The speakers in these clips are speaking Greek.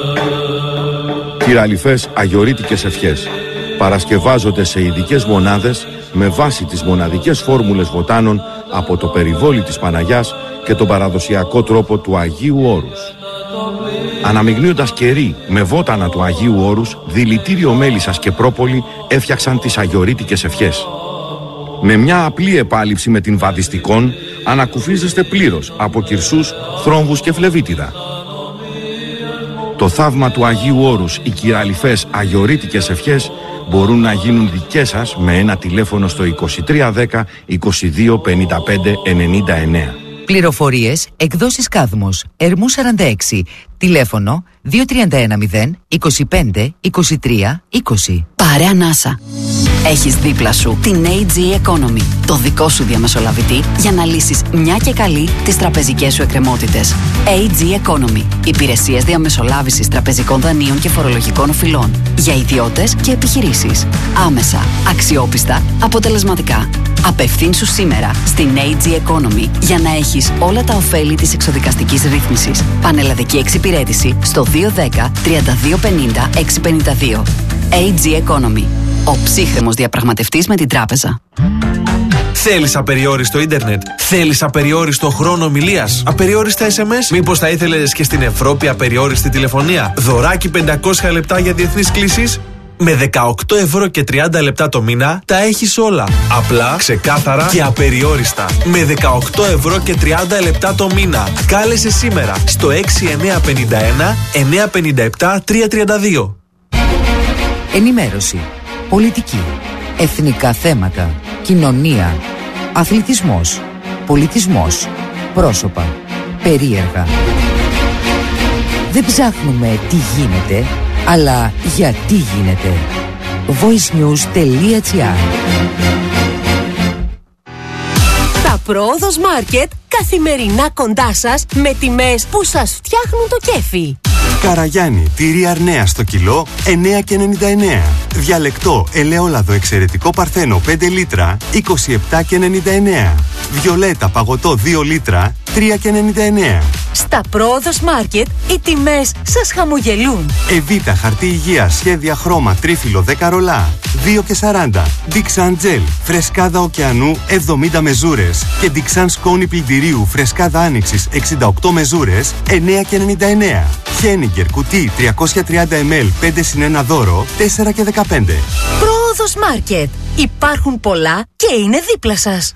Κυραλιφές αγιορείτικες ευχές παρασκευάζονται σε ειδικές μονάδες με βάση τις μοναδικές φόρμουλες βοτάνων από το περιβόλι της Παναγιάς και τον παραδοσιακό τρόπο του Αγίου Όρους. Αναμειγνύοντας κερί με βότανα του Αγίου Όρους, δηλητήριο μέλισσας και πρόπολη έφτιαξαν τις αγιορείτικες ευχές. Με μια απλή επάλυψη με την βαδιστικόν ανακουφίζεστε πλήρως από κυρσούς, θρόμβους και φλεβίτιδα. Το θαύμα του Αγίου Όρους, οι κυραλιφές αγιορείτικες ευχές μπορούν να γίνουν δικές σας με ένα τηλέφωνο στο 2310 22 55 99. Πληροφορίες, εκδόσεις Κάδμος, Ερμού 46, τηλέφωνο 2310 25 23 20. Πάρε ανάσα. Έχεις δίπλα σου την AG Economy, το δικό σου διαμεσολαβητή για να λύσεις μια και καλή τις τραπεζικές σου εκκρεμότητες. AG Economy, υπηρεσίες διαμεσολάβησης τραπεζικών δανείων και φορολογικών οφειλών για ιδιώτες και επιχειρήσεις. Άμεσα, αξιόπιστα, αποτελεσματικά. Απευθύνσου σήμερα στην AG Economy για να έχεις όλα τα ωφέλη της εξοδικαστικής ρύθμισης. Πανελλαδική εξυπηρέτηση στο 210 3250 652. AG Economy. Ο ψύχρεμος διαπραγματευτής με την τράπεζα. Θέλεις απεριόριστο ίντερνετ? Θέλεις απεριόριστο χρόνο ομιλίας? Απεριόριστα SMS? Μήπως θα ήθελες και στην Ευρώπη απεριόριστη τηλεφωνία? Δωράκι 500 λεπτά για διεθνείς κλήσεις? Με 18 ευρώ και 30 λεπτά το μήνα τα έχεις όλα. Απλά, ξεκάθαρα και απεριόριστα. Με 18 ευρώ και 30 λεπτά το μήνα. Κάλεσε σήμερα στο 6951 957 332. Ενημέρωση, πολιτική, εθνικά θέματα, κοινωνία, αθλητισμός, πολιτισμός, πρόσωπα, περίεργα. Δεν ψάχνουμε τι γίνεται, αλλά γιατί γίνεται. voicenews.gr. Τα Πρόοδος Μάρκετ καθημερινά κοντά σας με τιμές που σας φτιάχνουν το κέφι. Καραγιάννη, τυρί Αρνέα στο κιλό 9,99. Διαλεκτό ελαιόλαδο εξαιρετικό Παρθένο 5 λίτρα 27,99. Βιολέτα παγωτό 2 λίτρα 3,99. Στα Πρόοδος Μάρκετ οι τιμές σας χαμογελούν. Εβίτα χαρτί υγείας σχέδια χρώμα τρίφυλλο 10 ρολά 2,40. Dixan Gel φρεσκάδα ωκεανού 70 μεζούρες και Dixan σκόνη πλυντηρίου φρεσκάδα άνοιξης 68 μεζούρες 9,99. Χένιγκερ κουτί 330 ml 5+1 δώρο 4,15. Πρόοδος Μάρκετ. Υπάρχουν πολλά και είναι δίπλα σας.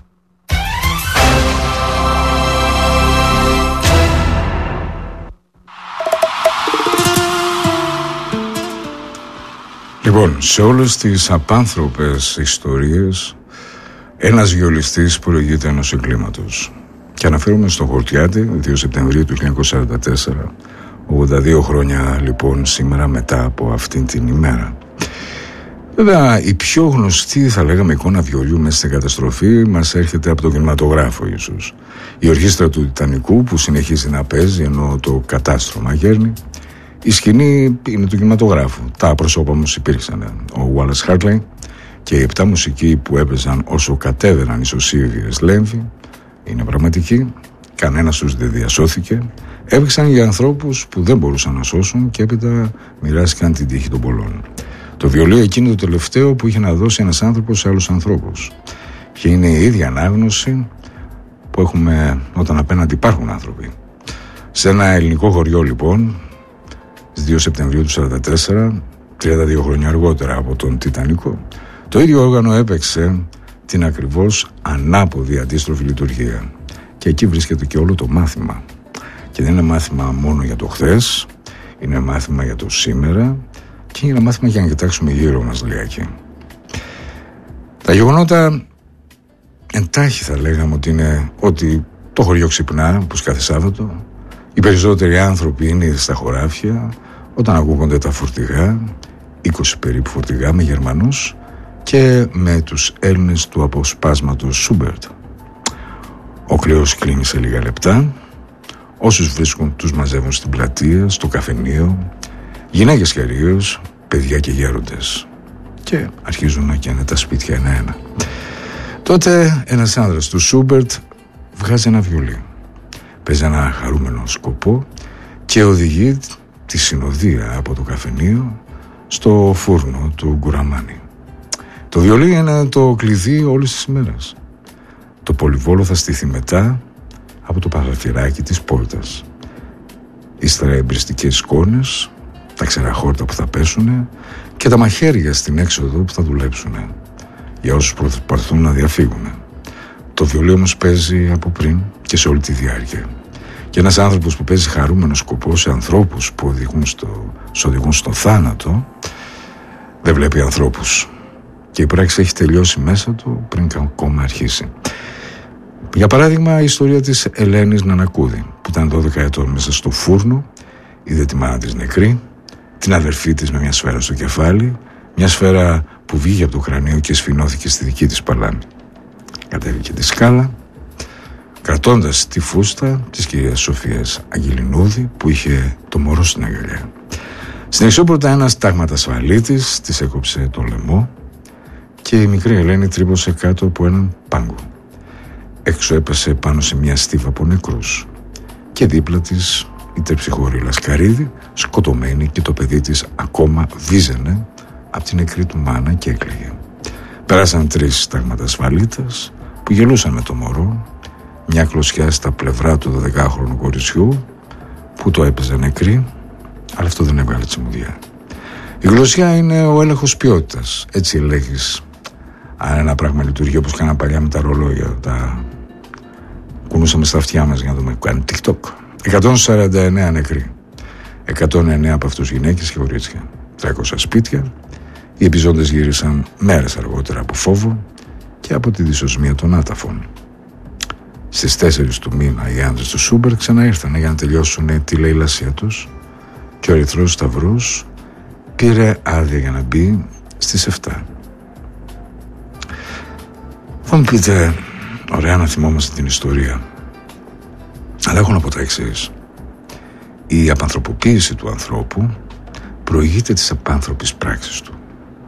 Λοιπόν, σε όλες τις απάνθρωπες ιστορίες ένας βιολιστής προηγείται ενός εγκλήματος. Και αναφέρομαι στο Χορτιάτη, 2 Σεπτεμβρίου του 1944, 82 χρόνια λοιπόν σήμερα μετά από αυτήν την ημέρα. Βέβαια η πιο γνωστή θα λέγαμε εικόνα βιολιού μέσα στην καταστροφή μας έρχεται από τον κινηματογράφο ίσως. Η ορχήστρα του Τιτανικού που συνεχίζει να παίζει ενώ το κατάστρωμα γέρνει. Η σκηνή είναι του κινηματογράφου. Τα πρόσωπα όμως υπήρξαν. Ο Wallace Hartley και οι 7 μουσικοί που έπαιζαν όσο κατέβαιναν οι σωσίβιες Λέμβη είναι πραγματικοί. Κανένας τους δεν διασώθηκε. Έπαιξαν για ανθρώπους που δεν μπορούσαν να σώσουν και έπειτα μοιράστηκαν την τύχη των πολλών. Το βιολίο εκείνο το τελευταίο που είχε να δώσει ένας άνθρωπος σε άλλους ανθρώπους. Και είναι η ίδια ανάγνωση που έχουμε όταν απέναντι υπάρχουν άνθρωποι. Σε ένα ελληνικό χωριό λοιπόν, στις 2 Σεπτεμβρίου του 1944, 32 χρόνια αργότερα από τον Τιτανικό, το ίδιο όργανο έπαιξε την ακριβώς ανάποδη αντίστροφη λειτουργία. Και εκεί βρίσκεται και όλο το μάθημα. Και δεν είναι μάθημα μόνο για το χθες, είναι μάθημα για το σήμερα και είναι ένα μάθημα για να κοιτάξουμε γύρω μας λιγάκι. Τα γεγονότα εντάχει θα λέγαμε ότι είναι ότι το χωριό ξυπνά, όπως κάθε Σάββατο, οι περισσότεροι άνθρωποι είναι στα χωράφια όταν ακούγονται τα φορτηγά, 20 περίπου φορτηγά με Γερμανούς και με τους Έλληνες του αποσπάσματος Σούμπερτ. Ο κλέος κλείνει σε λίγα λεπτά. Όσους βρίσκουν τους μαζεύουν στην πλατεία, στο καφενείο, γυναίκες κυρίως, παιδιά και γέροντες. Και αρχίζουν να καίνε τα σπίτια ένα-ένα. Τότε ένας άνδρας του Σούμπερτ βγάζει ένα βιολί. Παίζει ένα χαρούμενο σκοπό και οδηγεί τη συνοδεία από το καφενείο στο φούρνο του Γκουραμάνι. Το βιολί είναι το κλειδί όλης της ημέρας. Το πολυβόλο θα στηθεί μετά από το παραθυράκι της πόρτας. Ύστερα εμπριστικές σκόνες, τα ξεραχόρτα που θα πέσουνε και τα μαχαίρια στην έξοδο που θα δουλέψουνε για όσους προσπαθούν να διαφύγουν. Το βιολί όμως παίζει από πριν και σε όλη τη διάρκεια. Και ένας άνθρωπος που παίζει χαρούμενο σκοπό σε ανθρώπους που οδηγούν στο θάνατο δεν βλέπει ανθρώπους. Και η πράξη έχει τελειώσει μέσα του πριν ακόμα αρχίσει. Για παράδειγμα, η ιστορία της Ελένης Νανακούδη, που ήταν 12 ετών μέσα στο φούρνο, είδε τη μάνα της νεκρή, την αδερφή της με μια σφαίρα στο κεφάλι, μια σφαίρα που βγήκε από το κρανίο και σφινώθηκε στη δική της παλάμη. Κατέβηκε τη σκάλα, κρατώντας τη φούστα της κυρίας Σοφίας Αγγελινούδη, που είχε το μωρό στην αγκαλιά. Συνεχισό πρώτα ένας τάγματασφαλίτης, της έκοψε το λαιμό και η μικρή Ελένη τρύπωσε κάτω από έναν πάγκο. Έξω έπεσε πάνω σε μια στίβα από νεκρούς και δίπλα της η τερψυχόρη Λασκαρίδη, σκοτωμένη, και το παιδί της ακόμα βίζαινε από την νεκρή του μάνα και έκλαιγε. Πέρασαν 3 τάγματασφαλίτες που γελούσαν με το μωρό, μια κλωσιά στα πλευρά του 12χρονου κοριτσιού που το έπαιζε νεκρή, αλλά αυτό δεν έβγαλε τσιμουδιά. Η γλωσσιά είναι ο έλεγχος ποιότητας. Έτσι ελέγχεις αν ένα πράγμα λειτουργεί, όπως κάναμε παλιά με τα ρολόγια. Τα κουνούσαμε στα αυτιά μας για να δούμε κάνει TikTok. 149 νεκροί. 109 από αυτούς γυναίκες και κορίτσια. 300 σπίτια. Οι επιζώντες γύρισαν μέρες αργότερα από φόβο και από τη δυσοσμία των άταφων. Στις 4 του μήνα οι άντρες του Σούμπερ ξαναήρθαν για να τελειώσουν τη λαιλασία τους και ο Ερυθρός Σταυρός πήρε άδεια για να μπει στις 7. Θα μου πείτε, ωραία να θυμόμαστε την ιστορία, αλλά έχω να πω τα εξής. Η απανθρωποποίηση του ανθρώπου προηγείται της απάνθρωπης πράξης του.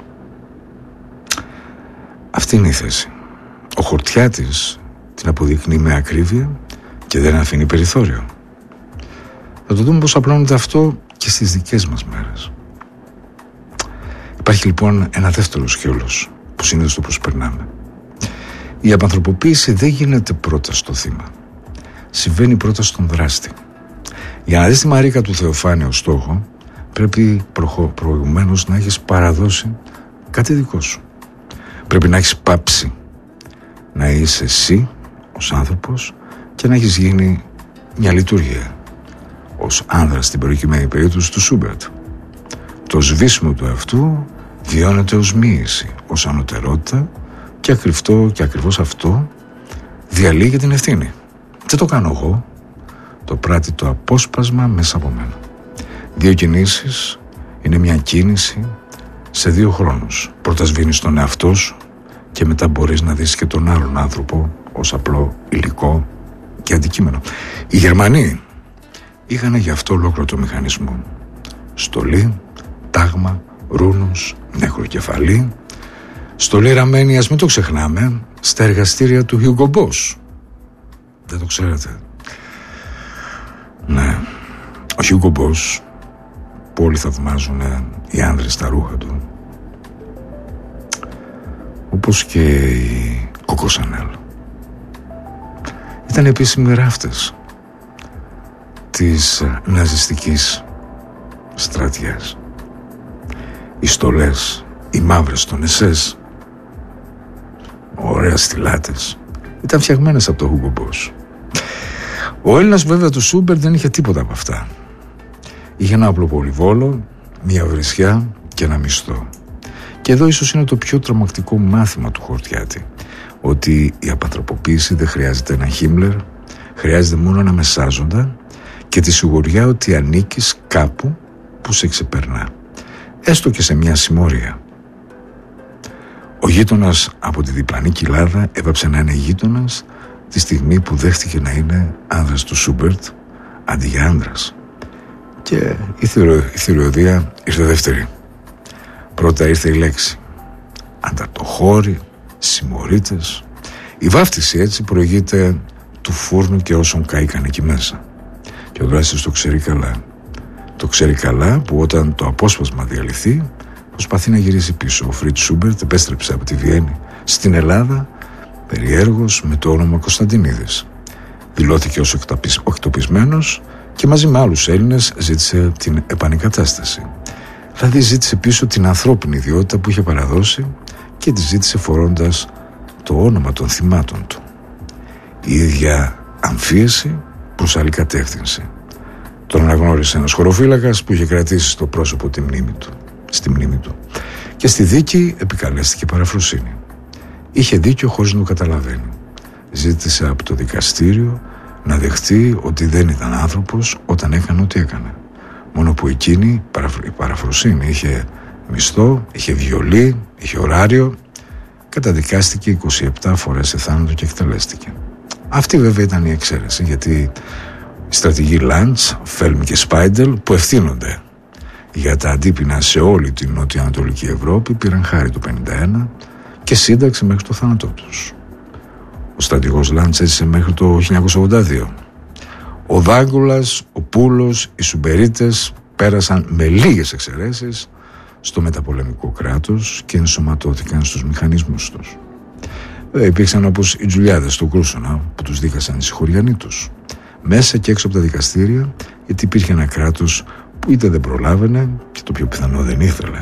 Αυτή είναι η θέση. Ο Χορτιάτης την αποδεικνύει με ακρίβεια και δεν αφήνει περιθώριο. Θα το δούμε πως απλώνεται αυτό και στις δικές μας μέρες. Υπάρχει λοιπόν ένα δεύτερο σκέλος που συνήθως το προσπερνάμε. Η απανθρωποποίηση δεν γίνεται πρώτα στο θύμα. Συμβαίνει πρώτα στον δράστη. Για να δεις τη Μαρίκα του Θεοφάνη ως στόχο, πρέπει προηγουμένως να έχεις παραδώσει κάτι δικό σου. Πρέπει να έχεις πάψει να είσαι εσύ ως άνθρωπος και να έχεις γίνει μια λειτουργία ως άνδρας στην προκειμένη περίπτωση του Σούμπερτ. Το σβήσιμο του αυτού βιώνεται ως μοίηση, ως ανωτερότητα και ακριβώς αυτό διαλύει την ευθύνη. Δεν το κάνω εγώ, το πράττει το απόσπασμα μέσα από μένα. 2 κινήσεις είναι μια κίνηση σε 2 χρόνους. Πρώτα σβήνεις τον εαυτό σου και μετά μπορείς να δεις και τον άλλον άνθρωπο ως απλό υλικό και αντικείμενο. Οι Γερμανοί είχαν γι' αυτό ολόκληρο το μηχανισμό. Στολή, τάγμα, ρούνος, νεκροκεφαλή. Στολή ραμμένη, ας μην το ξεχνάμε, στα εργαστήρια του Hugo Boss. Δεν το ξέρετε? Ναι, ο Hugo Boss, που όλοι θαυμάζουν οι άνδρες στα ρούχα του, όπως και η Coco Chanel, ήταν επίσημοι ράφτες της ναζιστικής στρατιάς. Οι στολές, οι μαύρες των SS, ωραία στιλάτες, ήταν φτιαγμένες από το Hugo Boss. Ο Έλληνας βέβαια του Σούμπερ δεν είχε τίποτα από αυτά. Είχε ένα απλό πολυβόλο, μια βρισιά και ένα μισθό. Και εδώ ίσως είναι το πιο τρομακτικό μάθημα του Χορτιάτη, ότι η απανθρωποποίηση δεν χρειάζεται ένα Χίμλερ, χρειάζεται μόνο ένα μεσάζοντα και τη σιγουριά ότι ανήκεις κάπου που σε ξεπερνά, έστω και σε μια συμμορία. Ο γείτονας από τη διπλανή κοιλάδα έβαψε να είναι γείτονας τη στιγμή που δέχτηκε να είναι άνδρας του Σούμπερτ αντί για άνδρας. Και η θηριωδία ήρθε δεύτερη. Πρώτα ήρθε η λέξη. Ανταρτοχώροι, συμμορίτες. Η βάφτιση έτσι προηγείται του φούρνου και όσων καήκαν εκεί μέσα. Και ο δράστης το ξέρει καλά. Το ξέρει καλά που όταν το απόσπασμα διαλυθεί προσπαθεί να γυρίσει πίσω. Ο Φριτς Σούμπερτ επέστρεψε από τη Βιέννη στην Ελλάδα περιέργως με το όνομα Κωνσταντινίδης. Δηλώθηκε ως εκτοπισμένος και μαζί με άλλους Έλληνες ζήτησε την επανεκατάσταση. Δηλαδή ζήτησε πίσω την ανθρώπινη ιδιότητα που είχε παραδώσει και τη ζήτησε φορώντας το όνομα των θυμάτων του. Η ίδια αμφίεση προς άλλη κατεύθυνση. Τον αναγνώρισε ένας χωροφύλακας που είχε κρατήσει στο πρόσωπο στη μνήμη του. Και στη δίκη επικαλέστηκε παραφροσύνη. Είχε δίκιο χωρίς να το καταλαβαίνει. Ζήτησε από το δικαστήριο να δεχτεί ότι δεν ήταν άνθρωπος όταν έκανε ό,τι έκανε. Μόνο που εκείνη η παραφροσύνη είχε μισθό, είχε βιολί, είχε ωράριο. Καταδικάστηκε 27 φορές σε θάνατο και εκτελέστηκε. Αυτή βέβαια ήταν η εξαίρεση, γιατί οι στρατηγοί Λαντς, Φέλμ και Σπάιντελ που ευθύνονται για τα αντίπεινα σε όλη την νοτιοανατολική Ευρώπη πήραν χάρη το 1951 και σύνταξη μέχρι το θάνατό τους. Ο στρατηγός Λαντς έζησε μέχρι το 1982. Ο Δάγκουλας, ο Πούλος, οι Σουμπερίτες πέρασαν με λίγες εξαιρέσεις στο μεταπολεμικό κράτος και ενσωματώθηκαν στους μηχανισμούς τους. Υπήρξαν όπως οι Τζουλιάδες στο Κρούσονα που τους δίκασαν οι συγχωριανοί τους, μέσα και έξω από τα δικαστήρια, γιατί υπήρχε ένα κράτος που είτε δεν προλάβαινε και το πιο πιθανό δεν ήθελε.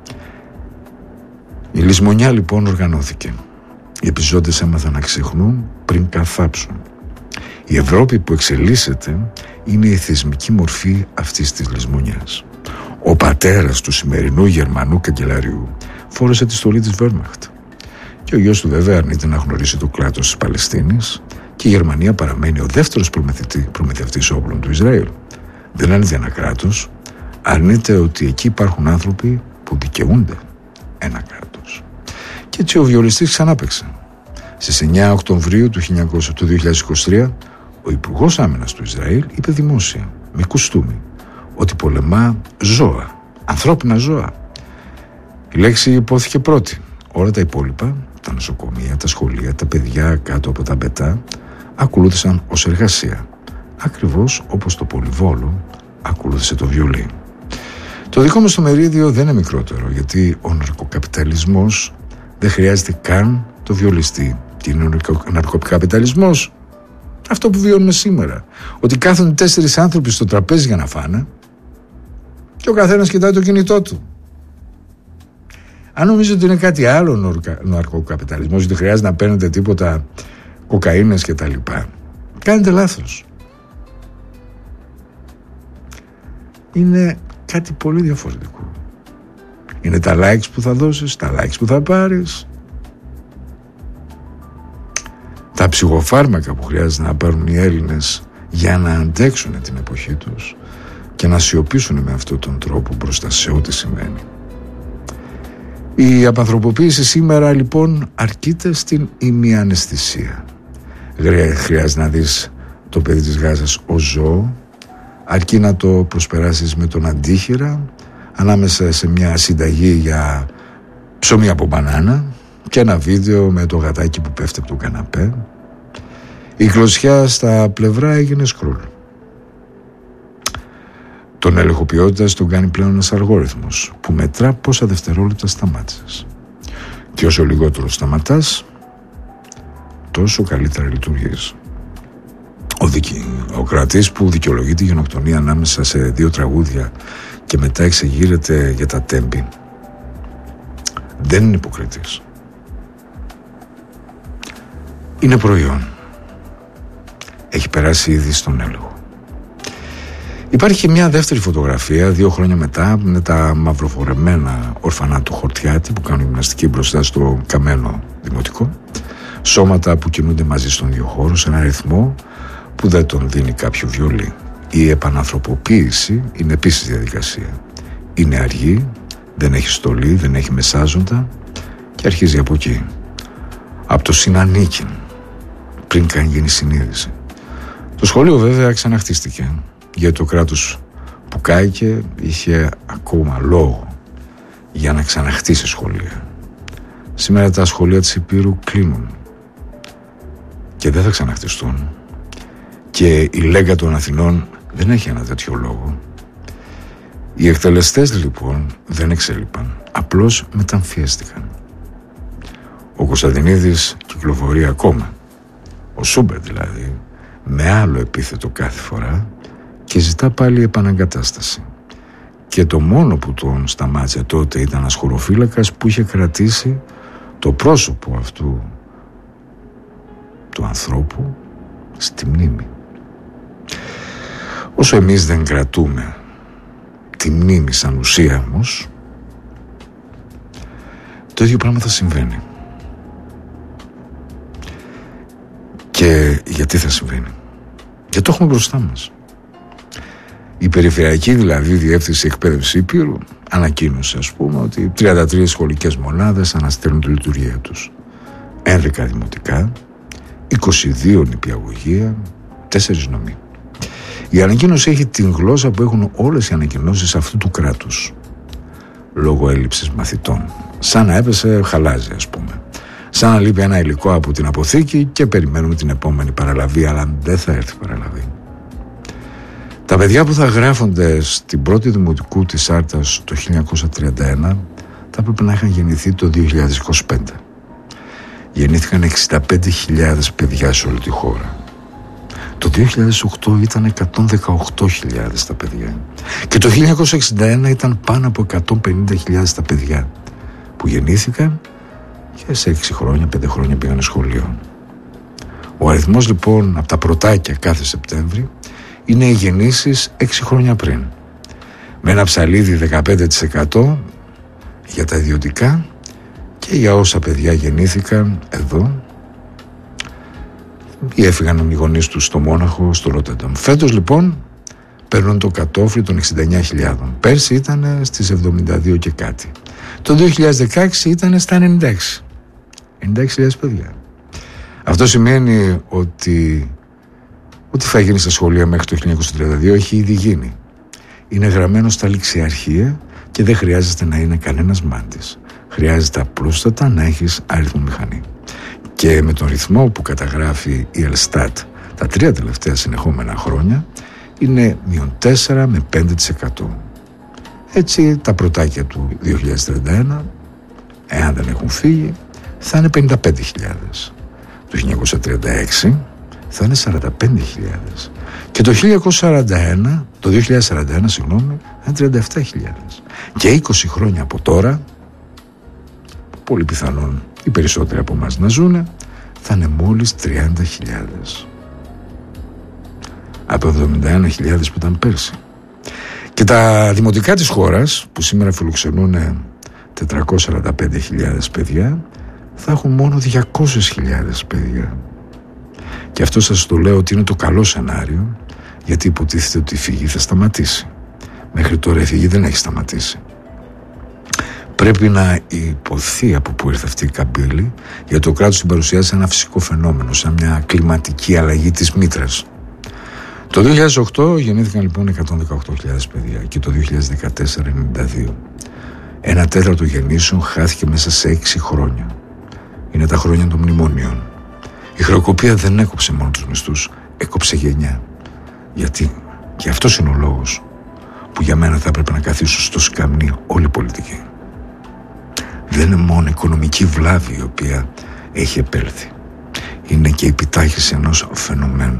Η λησμονιά λοιπόν οργανώθηκε. Οι επιζώντες έμαθαν να ξεχνούν πριν καθάψουν. Η Ευρώπη που εξελίσσεται είναι η θεσμική μορφή αυτής της λησμονιάς. Ο πατέρας του σημερινού Γερμανού καγκελαριού φόρεσε τη στολή της Βέρμαχτ. Και ο γιος του βέβαια αρνείται να γνωρίσει το κράτος της Παλαιστίνης και η Γερμανία παραμένει ο δεύτερος προμηθευτής όπλων του Ισραήλ. Δεν αρνείται ένα κράτος, αρνείται ότι εκεί υπάρχουν άνθρωποι που δικαιούνται ένα κράτος. Και έτσι ο βιολιστής ξανάπαιξε. Στις 9 Οκτωβρίου του 2023 ο Υπουργός Άμυνας του Ισραήλ είπε δημόσια, με κουστούμι, ότι πολεμά ζώα, ανθρώπινα ζώα. Η λέξη υπόθηκε πρώτη. Όλα τα υπόλοιπα, τα νοσοκομεία, τα σχολεία, τα παιδιά κάτω από τα μπετά, ακολούθησαν ως εργασία. Ακριβώς όπως το πολυβόλο ακολούθησε το βιολί. Το δικό μας το μερίδιο δεν είναι μικρότερο, γιατί ο ναρκοκαπιταλισμός δεν χρειάζεται καν το βιολιστή. Τι είναι ο ναρκοκαπιταλισμός? Αυτό που βιώνουμε σήμερα. Ότι κάθονται 4 άνθρωποι στο τραπέζι για να φάνε και ο καθένας κοιτάει το κινητό του. Αν νομίζετε ότι είναι κάτι άλλο ο ναρκοκαπιταλισμός, ότι χρειάζεται να παίρνετε τίποτα κοκαίνες και τα λοιπά, κάνετε λάθος. Είναι κάτι πολύ διαφορετικό. Είναι τα likes που θα δώσεις, τα likes που θα πάρεις, τα ψυχοφάρμακα που χρειάζεται να πάρουν οι Έλληνες για να αντέξουν την εποχή τους και να σιωπήσουν με αυτόν τον τρόπο μπροστά σε ό,τι σημαίνει. Η απανθρωποποίηση σήμερα λοιπόν αρκείται στην ημιαναισθησία. Χρειάζεται να δεις το παιδί της Γάζας ως ζώο, αρκεί να το προσπεράσεις με τον αντίχειρα ανάμεσα σε μια συνταγή για ψωμί από μπανάνα και ένα βίντεο με το γατάκι που πέφτει από τον καναπέ. Η κλωσιά στα πλευρά έγινε σκρόλ. Τον έλεγχο ποιότητας τον κάνει πλέον ένας αλγόριθμος που μετρά πόσα δευτερόλεπτα σταμάτησες. Και όσο λιγότερο σταματάς, τόσο καλύτερα λειτουργείς. Ο κρατής που δικαιολογεί τη γενοκτονία ανάμεσα σε 2 τραγούδια και μετά εξεγείρεται για τα τέμπη δεν είναι υποκριτής. Είναι προϊόν. Έχει περάσει ήδη στον έλεγχο. Υπάρχει μια δεύτερη φωτογραφία 2 χρόνια μετά με τα μαυροφορεμένα ορφανά του Χορτιάτη που κάνουν γυμναστική μπροστά στο καμένο δημοτικό. Σώματα που κινούνται μαζί στον ίδιο χώρο σε ένα ρυθμό που δεν τον δίνει κάποιο βιολί. Η επανανθρωποποίηση είναι επίσης διαδικασία. Είναι αργή, δεν έχει στολή, δεν έχει μεσάζοντα και αρχίζει από εκεί. Από το συνανίκην, πριν καν γίνει συνείδηση. Το σχολείο βέβαια ξαναχτίστηκε, γιατί το κράτος που κάηκε είχε ακόμα λόγο για να ξαναχτίσει σχολεία. Σήμερα τα σχολεία της Υπήρου κλείνουν και δεν θα ξαναχτιστούν και η Λέγκα των Αθηνών δεν έχει ένα τέτοιο λόγο, Οι εκτελεστές λοιπόν δεν εξέλιπαν, απλώς μεταμφιέστηκαν. Ο Κωνσταντινίδης κυκλοφορεί ακόμα, ο Σούμπερ δηλαδή, με άλλο επίθετο κάθε φορά και ζητά πάλι επαναγκατάσταση. Και το μόνο που τον σταμάτησε τότε ήταν ένας χωροφύλακας που είχε κρατήσει το πρόσωπο αυτού του ανθρώπου στη μνήμη. Όσο εμείς δεν κρατούμε τη μνήμη σαν ουσία όμως, το ίδιο πράγμα θα συμβαίνει. Και γιατί θα συμβαίνει? Γιατί το έχουμε μπροστά μας. Η Περιφερειακή δηλαδή Διεύθυνση Εκπαίδευση Ηπείρου ανακοίνωσε, ας πούμε, ότι 33 σχολικές μονάδες αναστέλνουν τη λειτουργία τους. 11 δημοτικά, 22 νηπιαγωγεία, 4 νομοί. Η ανακοίνωση έχει την γλώσσα που έχουν όλες οι ανακοινώσεις αυτού του κράτους. Λόγω έλλειψης μαθητών. Σαν να έπεσε χαλάζι, ας πούμε. Σαν να λείπει ένα υλικό από την αποθήκη και περιμένουμε την επόμενη παραλαβή, αλλά δεν θα έρθει παραλαβή. Τα παιδιά που θα γράφονται στην πρώτη δημοτικού της Άρτας το 1931 θα πρέπει να είχαν γεννηθεί το 2025. Γεννήθηκαν 65.000 παιδιά σε όλη τη χώρα. Το 2008 ήταν 118.000 τα παιδιά. Και το 1961 ήταν πάνω από 150.000 τα παιδιά που γεννήθηκαν και σε 6 χρόνια, 5 χρόνια πήγανε σχολείο. Ο αριθμός λοιπόν από τα πρωτάκια κάθε Σεπτέμβρη είναι οι γεννήσεις 6 χρόνια πριν. Με ένα ψαλίδι 15% για τα ιδιωτικά και για όσα παιδιά γεννήθηκαν εδώ ή έφυγαν οι γονείς τους στο Μόναχο, στο Ρότερνταμ. Φέτος λοιπόν παίρνουν το κατόφλι των 69.000. Πέρσι ήταν στις 72 και κάτι. Το 2016 ήταν στα 96.000 παιδιά. Αυτό σημαίνει ότι ό,τι θα γίνει στα σχολεία μέχρι το 1932 έχει ήδη γίνει. Είναι γραμμένο στα ληξιαρχεία και δεν χρειάζεται να είναι κανένας μάντης. Χρειάζεται απλούστατα να έχεις αριθμομηχανή. Και με τον ρυθμό που καταγράφει η Ελστάτ τα 3 τελευταία συνεχόμενα χρόνια είναι -4 με 5%. Έτσι τα πρωτάκια του 2031, εάν δεν έχουν φύγει, θα είναι 55.000. Το 1936 θα είναι 45.000. Και το 2041, συγγνώμη, θα είναι 37.000. Και 20 χρόνια από τώρα, πολύ πιθανόν οι περισσότεροι από εμάς να ζουνε, θα είναι μόλις 30.000. Από 71.000 που ήταν πέρσι. Και τα δημοτικά της χώρας, που σήμερα φιλοξενούν 445.000 παιδιά, θα έχουν μόνο 200.000 παιδιά. Και αυτό σας το λέω ότι είναι το καλό σενάριο, γιατί υποτίθεται ότι η φυγή θα σταματήσει. Μέχρι τώρα η φυγή δεν έχει σταματήσει. Πρέπει να υποθεί από πού ήρθε αυτή η καμπύλη, γιατί το κράτος την παρουσιάζει σαν ένα φυσικό φαινόμενο, σαν μια κλιματική αλλαγή της μήτρας. Το 2008 γεννήθηκαν λοιπόν 118.000 παιδιά και το 2014 92. 1/4 γεννήσεων χάθηκε μέσα σε 6 χρόνια. Είναι τα χρόνια των μνημονίων. Η χρεοκοπία δεν έκοψε μόνο τους μισθούς, έκοψε γενιά. Γιατί? Και αυτός είναι ο λόγος που για μένα θα έπρεπε να καθίσουν στο σκαμνί όλη η πολιτική. Δεν είναι μόνο οικονομική βλάβη η οποία έχει επέλθει. Είναι και η επιτάχυνση ενός φαινομένου.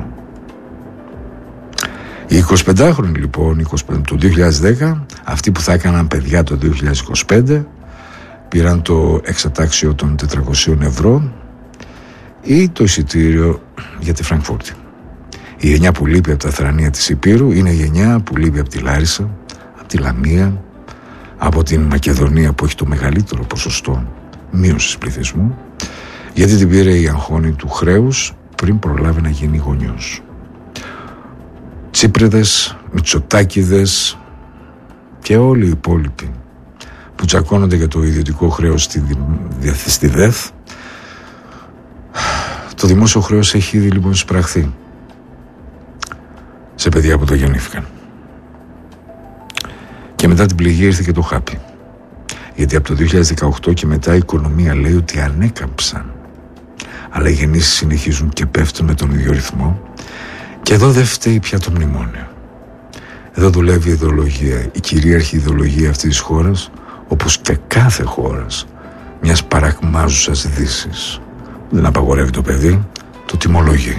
Οι 25χρονοι λοιπόν, το 2010, αυτοί που θα έκαναν παιδιά το 2025, πήραν το εξατάξιο των 400 ευρώ ή το εισιτήριο για τη Φραγκφούρτη. Η γενιά που λείπει από τα θρανία της Ηπείρου είναι η γενιά που λείπει από τη Λάρισα, από τη Λαμία, από την Μακεδονία που έχει το μεγαλύτερο ποσοστό μείωσης πληθυσμού, γιατί την πήρε η αγχώνη του χρέους πριν προλάβει να γίνει γονιός. Τσίπριδες, Μητσοτάκηδες και όλοι οι υπόλοιποι που τσακώνονται για το ιδιωτικό χρέος στη ΔΕΘ. Το δημόσιο χρέος έχει ήδη λοιπόν εισπραχθεί σε παιδιά που το γεννήθηκαν. Και μετά την πληγή ήρθε και το χάπι. Γιατί από το 2018 και μετά η οικονομία λέει ότι ανέκαμψαν. Αλλά οι γεννήσεις συνεχίζουν και πέφτουν με τον ίδιο ρυθμό. Και εδώ δεν φταίει πια το μνημόνιο. Εδώ δουλεύει η ιδεολογία, η κυρίαρχη ιδεολογία αυτής της χώρας, όπως και κάθε χώρας, μιας παρακμάζουσας δύσης. Δεν απαγορεύει το παιδί, το τιμολογεί.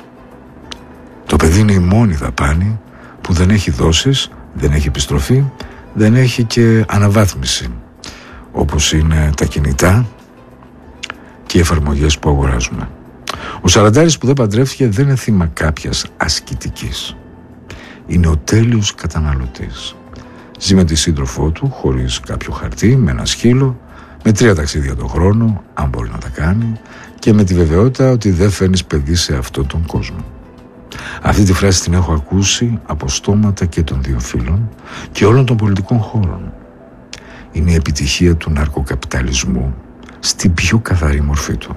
Το παιδί είναι η μόνη δαπάνη που δεν έχει δόσεις, δεν έχει επιστροφή, δεν έχει και αναβάθμιση, όπως είναι τα κινητά και οι εφαρμογές που αγοράζουμε. Ο Σαραντάρης που δεν παντρεύτηκε δεν είναι θύμα κάποιας ασκητικής. Είναι ο τέλειος καταναλωτής. Ζει με τη σύντροφό του, χωρίς κάποιο χαρτί, με ένα σκύλο, με 3 ταξίδια το χρόνο, αν μπορεί να τα κάνει, και με τη βεβαιότητα ότι δεν φέρνεις παιδί σε αυτόν τον κόσμο. Αυτή τη φράση την έχω ακούσει από στόματα και των 2 φίλων και όλων των πολιτικών χώρων. Είναι η επιτυχία του ναρκοκαπιταλισμού στην πιο καθαρή μορφή του.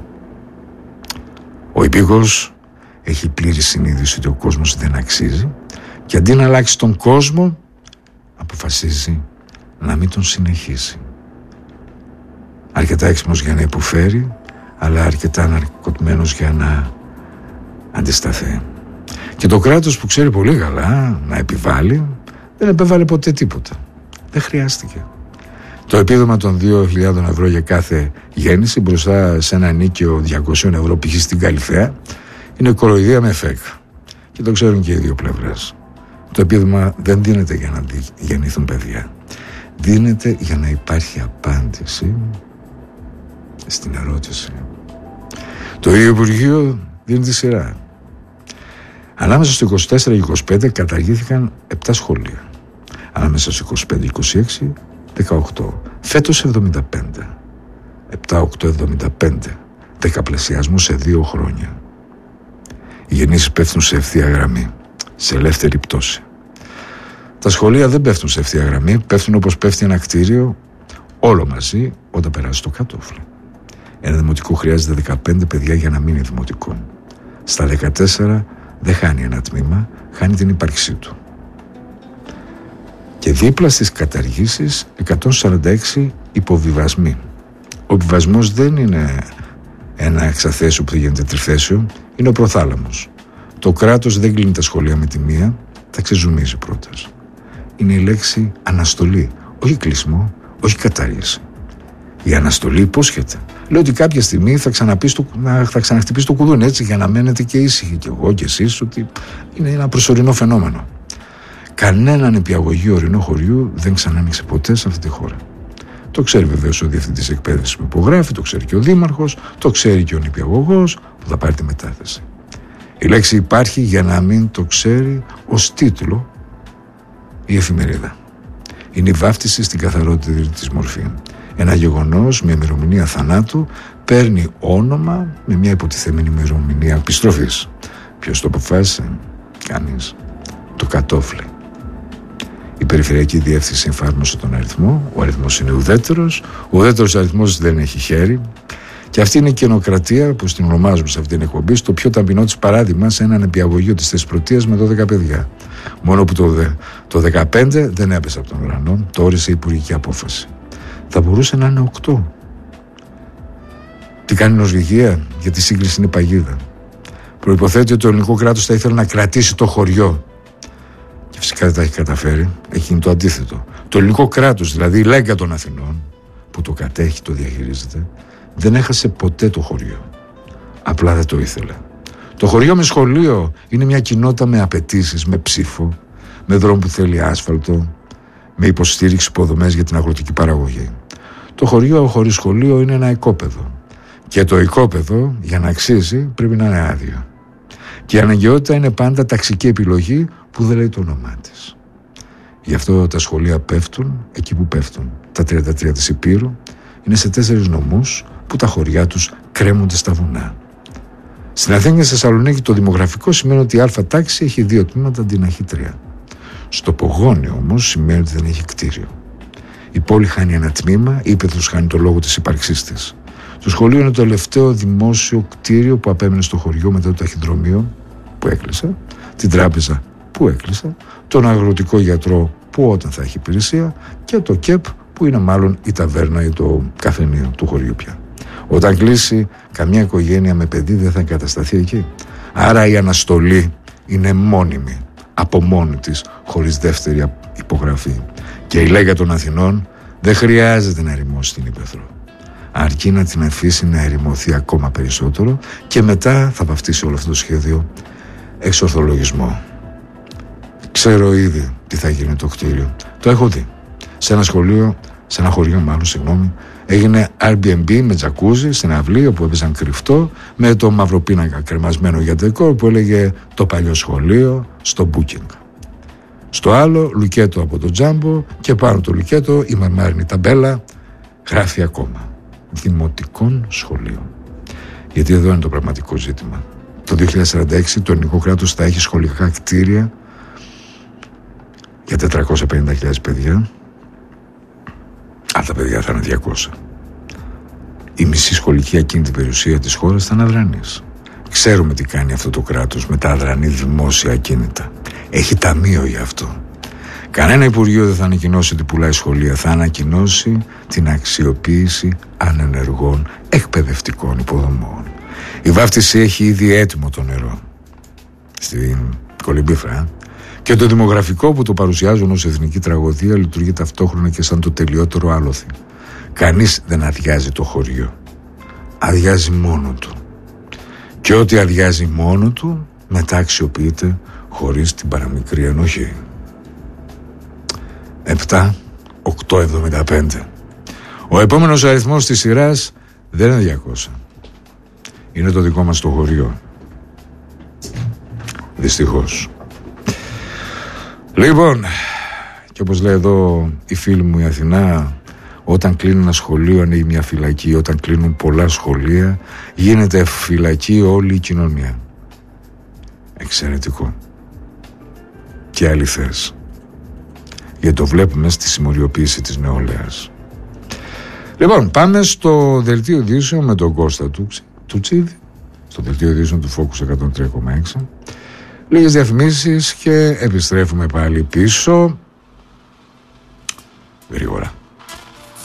Ο υπήκος έχει πλήρη συνείδηση ότι ο κόσμος δεν αξίζει και αντί να αλλάξει τον κόσμο, αποφασίζει να μην τον συνεχίσει. Αρκετά έξυπνος για να υποφέρει, αλλά αρκετά ναρκωτμένος για να αντισταθεί. Και το κράτος που ξέρει πολύ καλά να επιβάλλει, δεν επέβαλε ποτέ τίποτα. Δεν χρειάστηκε. Το επίδομα των 2.000 ευρώ για κάθε γέννηση μπροστά σε ένα νίκαιο 200 ευρώ π.χ. στην Καλυθέα είναι κοροϊδία με φεκ. Και το ξέρουν και οι 2 πλευρές. Το επίδομα δεν δίνεται για να γεννηθούν παιδιά. Δίνεται για να υπάρχει απάντηση στην ερώτηση. Το ίδιο Υπουργείο δίνει τη σειρά. Ανάμεσα στο 24 και 25 καταργήθηκαν 7 σχολεία. Ανάμεσα στο 25 και 26, 18. Φέτος 75. 7, 8, 75. 10 πλασιασμού σε 2 χρόνια. Οι γεννήσεις πέφτουν σε ευθεία γραμμή, σε ελεύθερη πτώση. Τα σχολεία δεν πέφτουν σε ευθεία γραμμή, πέφτουν όπως πέφτει ένα κτίριο, όλο μαζί όταν περάσει το κατόφλι. Ένα δημοτικό χρειάζεται 15 παιδιά για να μείνει δημοτικό. Στα 14 δεν χάνει ένα τμήμα, χάνει την ύπαρξή του. Και δίπλα στις καταργήσεις 146 υποβιβασμοί. Ο βιβασμός δεν είναι ένα εξαθέσιο που γίνεται τριθέσιο, είναι ο προθάλαμος. Το κράτος δεν κλείνει τα σχολεία με τη μία, τα ξεζουμίζει πρώτας. Είναι η λέξη αναστολή, όχι κλεισμό, όχι κατάργηση. Η αναστολή υπόσχεται. Λέω ότι κάποια στιγμή θα ξαναχτυπήσει το κουδούνι, έτσι, για να μένετε και ήσυχοι κι εγώ κι εσείς, ότι είναι ένα προσωρινό φαινόμενο. Κανένα νηπιαγωγείο ορεινού χωριού δεν ξανάνοιξε ποτέ σε αυτή τη χώρα. Το ξέρει βεβαίως ο διευθυντής εκπαίδευσης που υπογράφει, το ξέρει και ο δήμαρχος, το ξέρει και ο νηπιαγωγός που θα πάρει τη μετάθεση. Η λέξη υπάρχει για να μην το ξέρει ως τίτλο η εφημερίδα. Είναι η βάφτιση στην καθαρότερη της μορφή. Ένα γεγονός με ημερομηνία θανάτου παίρνει όνομα με μια υποτιθέμενη ημερομηνία επιστροφής. Ποιος το αποφάσισε? Κανείς. Το κατόφλι. Η περιφερειακή διεύθυνση εφάρμοσε τον αριθμό. Ο αριθμός είναι ουδέτερος. Ο ουδέτερος αριθμός δεν έχει χέρι. Και αυτή είναι η καινοκρατία που την ονομάζουμε σε αυτήν την εκπομπή, στο πιο ταπεινό της παράδειγμα, σε έναν νηπιαγωγείο της Θεσπρωτείας με 12 παιδιά. Μόνο που το 15 δεν έπεσε από τον ουρανό, το όρισε η υπουργική απόφαση. Θα μπορούσε να είναι 8. Τι κάνει η Νορβηγία? Για τη σύγκριση είναι παγίδα. Προϋποθέτει ότι το ελληνικό κράτος θα ήθελε να κρατήσει το χωριό. Και φυσικά δεν τα έχει καταφέρει. Έχει γίνει το αντίθετο. Το ελληνικό κράτος, δηλαδή η Λέγκα των Αθηνών, που το κατέχει, το διαχειρίζεται, δεν έχασε ποτέ το χωριό. Απλά δεν το ήθελε. Το χωριό με σχολείο είναι μια κοινότητα με απαιτήσεις, με ψήφο, με δρόμο που θέλει άσφαλτο, με υποστήριξη υποδομές για την αγροτική παραγωγή. Το χωριό χωρίς σχολείο είναι ένα οικόπεδο. Και το οικόπεδο, για να αξίζει, πρέπει να είναι άδειο. Και η αναγκαιότητα είναι πάντα ταξική επιλογή που δεν λέει το όνομά της. Γι' αυτό τα σχολεία πέφτουν εκεί που πέφτουν. Τα 33 της Υπήρου είναι σε 4 νομούς που τα χωριά τους κρέμονται στα βουνά. Στην Αθήνα και στη Θεσσαλονίκη το δημογραφικό σημαίνει ότι η Α τάξη έχει 2 τμήματα αντί να έχει 3. Στο Πογόνιο όμως σημαίνει ότι δεν έχει κτίριο. Η πόλη χάνει ένα τμήμα, η ύπαιθρος χάνει το λόγο της ύπαρξής της. Το σχολείο είναι το τελευταίο δημόσιο κτίριο που απέμενε στο χωριό μετά το ταχυδρομείο που έκλεισε, την τράπεζα που έκλεισε, τον αγροτικό γιατρό που όταν θα έχει υπηρεσία και το ΚΕΠ που είναι μάλλον η ταβέρνα ή το καφενείο του χωριού πια. Όταν κλείσει, καμιά οικογένεια με παιδί δεν θα εγκατασταθεί εκεί. Άρα η αναστολή είναι μόνιμη. από μόνη της, χωρίς δεύτερη υπογραφή. Και η Λέγα των Αθηνών δεν χρειάζεται να ερημώσει την Ήπεθρο, αρκεί να την αφήσει να ερημωθεί ακόμα περισσότερο και μετά θα βαφτίσει όλο αυτό το σχέδιο εξορθολογισμό. Ξέρω ήδη τι θα γίνει το κτίριο. Το έχω δει. Σε ένα χωριό έγινε Airbnb με τζακούζι στην αυλή όπου έπαιζαν κρυφτό με το μαυροπίνακα κρεμασμένο για ντεκόρ που έλεγε το παλιό σχολείο στο Booking. Στο άλλο λουκέτο από το τζάμπο και πάνω το λουκέτο η μαρμάρινη ταμπέλα γράφει ακόμα Δημοτικών Σχολείων. Γιατί εδώ είναι το πραγματικό ζήτημα. Το 2046 το ελληνικό κράτος θα έχει σχολικά κτίρια για 450.000 παιδιά, αλλά τα παιδιά θα είναι 200. Η μισή σχολική ακίνητη περιουσία της χώρας θα είναι αδρανής. Ξέρουμε τι κάνει αυτό το κράτος με τα αδρανή δημόσια ακίνητα. Έχει ταμείο γι' αυτό. Κανένα υπουργείο δεν θα ανακοινώσει ότι πουλάει σχολεία. Θα ανακοινώσει την αξιοποίηση ανενεργών εκπαιδευτικών υποδομών. Η βάφτιση έχει ήδη έτοιμο το νερό στην Κολυμπήφρα. Και το δημογραφικό που το παρουσιάζουν ως εθνική τραγωδία λειτουργεί ταυτόχρονα και σαν το τελειότερο άλοθη. Κανείς δεν αδειάζει το χωριό. Αδειάζει μόνο του. Και ό,τι αδειάζει μόνο του μετά αξιοποιείται χωρίς την παραμικρή ενοχή. 7-8-75. Ο επόμενος αριθμός της σειράς δεν είναι 200. Είναι το δικό μας το χωριό. Δυστυχώς. Λοιπόν, και όπως λέει εδώ η φίλη μου η Αθηνά, όταν κλείνει ένα σχολείο ανοίγει μια φυλακή, όταν κλείνουν πολλά σχολεία γίνεται φυλακή όλη η κοινωνία. Εξαιρετικό και αληθές, γιατί το βλέπουμε στη συμμοριοποίηση της νεολαίας. Λοιπόν, πάμε στο δελτίο ειδήσεων με τον Κώστα Τουτσίδη, στο δελτίο ειδήσεων του Focus 103,6. Λίγες διαφημίσεις και επιστρέφουμε πάλι πίσω γρήγορα.